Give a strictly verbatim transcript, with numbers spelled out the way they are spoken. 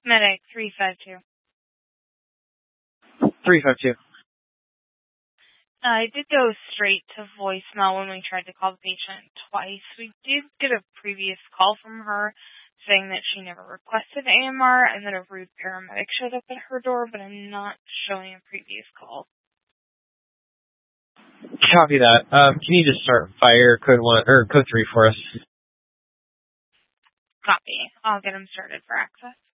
Medic three five two. three five two. Uh, I did go straight to voicemail when we tried to call the patient twice. We did get a previous call from her saying that she never requested A M R and that a rude paramedic showed up at her door, but I'm not showing a previous call. Copy that. Um, can you just start fire code one or code three for us? Copy. I'll get him started for access.